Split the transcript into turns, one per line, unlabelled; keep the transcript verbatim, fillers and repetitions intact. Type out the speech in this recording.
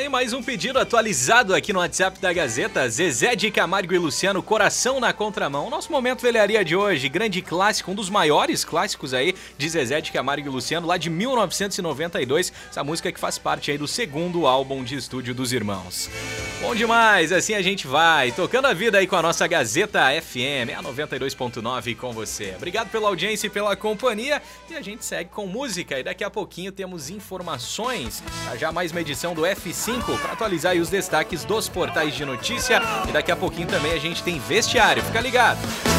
aí mais um pedido atualizado aqui no WhatsApp da Gazeta. Zezé de Camargo e Luciano, Coração na Contramão. Nosso Momento Velharia de hoje, grande clássico, um dos maiores clássicos aí de Zezé de Camargo e Luciano, lá de mil novecentos e noventa e dois. Essa música que faz parte aí do segundo álbum de estúdio dos irmãos. Bom demais, assim a gente vai, tocando a vida aí com a nossa Gazeta F M, é a noventa e dois ponto nove com você. Obrigado pela audiência e pela companhia, e a gente segue com música, e daqui a pouquinho temos informações, já mais uma edição do F cinco para atualizar aí os destaques dos portais de notícia, e daqui a pouquinho também a gente tem vestiário, fica ligado.